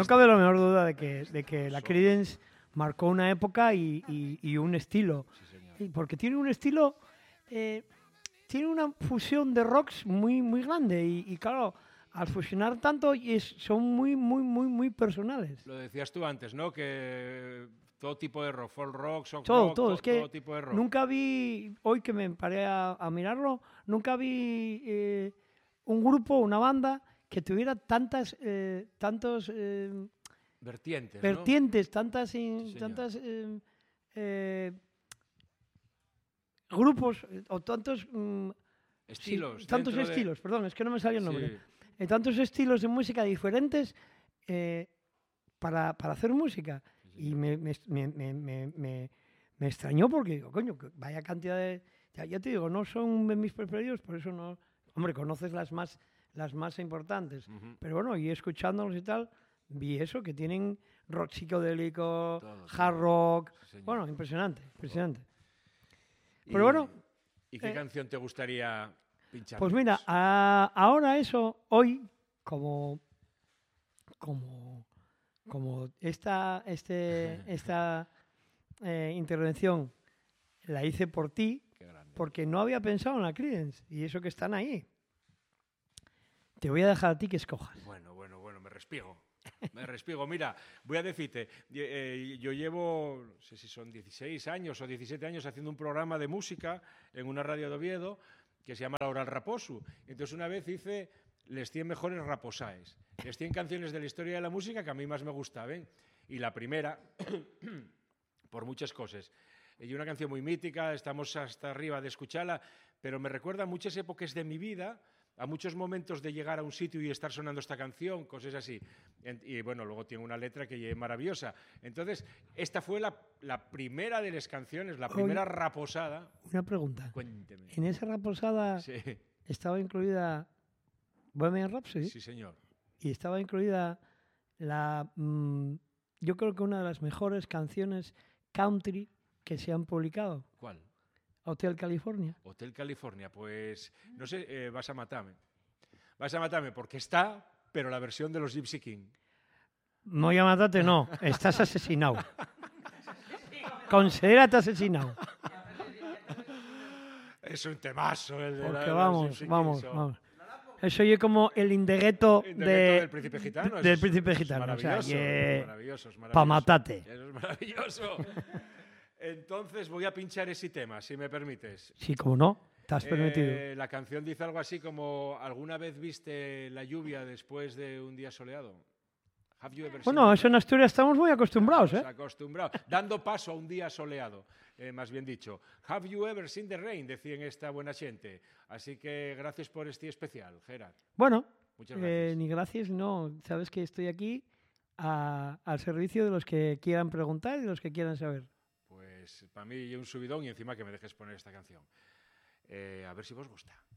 No cabe la menor duda de que la Creedence marcó una época y un estilo. Sí, señor. Porque tiene un estilo, tiene una fusión de rocks muy, muy grande. Y claro, al fusionar tanto son muy personales. Lo decías tú antes, ¿no? Que todo tipo de rock, folk rock, soft Todo, rock, todo. Es que todo tipo de rock. nunca vi, hoy que me paré a mirarlo, nunca vi un grupo, una banda que tuviera tantos Vertientes, vertientes, Sí, tantas grupos o tantos estilos. tantos dentro de- estilos, perdón, es que no me salía el nombre. Sí, Tantos estilos de música diferentes para hacer música. sí, Y señor. me extrañó porque digo, coño, vaya cantidad de... Ya te digo, no son de mis preferidos, por eso no... Hombre, conoces las más importantes. Ujú. Pero bueno, y escuchándolos y tal, vi eso, que tienen rock psicodélico, Todo, hard todo. rock... Sí, señor. Bueno, impresionante, impresionante. Y- Pero bueno, ¿Y qué eh, canción te gustaría pinchar? pues mira, ahora eso, hoy, como esta intervención la hice por ti, Qué grande. porque no había pensado en la Creedence, y eso que están ahí. Te voy a dejar a ti que escojas. Bueno, me respiego. Me respiego. Mira, voy a decirte, yo llevo, no sé si son 16 años o 17 años haciendo un programa de música en una radio de Oviedo que se llama La Oral Raposu. Entonces una vez hice les 100 mejores raposaes, les 100 canciones de la historia de la música que a mí más me gustaban. Y la primera, por muchas cosas, y una canción muy mítica, estamos hasta arriba de escucharla, pero me recuerda a muchas épocas de mi vida, a muchos momentos de llegar a un sitio y estar sonando esta canción, cosas así. Y bueno, luego tiene una letra que es maravillosa. Entonces, esta fue la primera de las canciones, la primera raposada. Una pregunta. Cuénteme. ¿En esa raposada Sí, estaba incluida Bohemian Rhapsody? sí, señor. Y estaba incluida yo creo que una de las mejores canciones country que se han publicado, ¿Cuál? Hotel California. Hotel California, pues no sé, vas a matarme. Vas a matarme porque está, pero la versión de los Gypsy King. Voy a matarte, no, estás asesinado. Considérate asesinado. Es un temazo el de Porque los vamos, Gypsy King, vamos, son- vamos. Eso es como el indirecto del Príncipe Gitano. del es- Príncipe es Gitano. O sea, maravilloso, maravilloso, es pa' maravilloso. matarte. Eso es maravilloso. Entonces voy a pinchar ese tema, si me permites. Sí, como no, te has permitido. La canción dice algo así como ¿alguna vez viste la lluvia después de un día soleado? Have you ever seen Bueno, the- eso en Asturias estamos muy acostumbrados, ¿eh? Estamos acostumbrados. Dando paso a un día soleado, más bien dicho. Have you ever seen the rain? Decían esta buena gente. Así que gracias por este especial, Gerard. Bueno, Muchas gracias. ni gracias, no. Sabes que estoy aquí al servicio de los que quieran preguntar y de los que quieran saber. Pues para mí un subidón y encima que me dejes poner esta canción. A ver si vos gusta.